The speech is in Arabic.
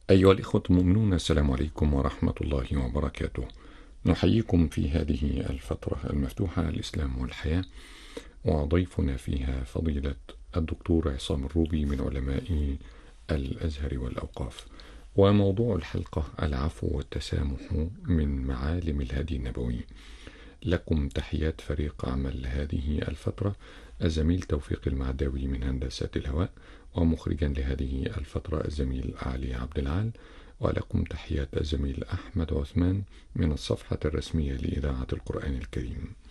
أيها الإخوة المؤمنون، السلام عليكم ورحمة الله وبركاته. نحييكم في هذه الفترة المفتوحة الإسلام والحياة، وضيفنا فيها فضيلة الدكتور عصام الروبي من علماء الأزهر والأوقاف. وموضوع الحلقة العفو والتسامح من معالم الهدي النبوي. لكم تحيات فريق عمل هذه الفترة، الزميل توفيق المعداوي من هندسة الهواء، ومخرجا لهذه الفترة الزميل علي عبد العال. ولكم تحيات الزميل أحمد عثمان من الصفحة الرسمية لإذاعة القرآن الكريم.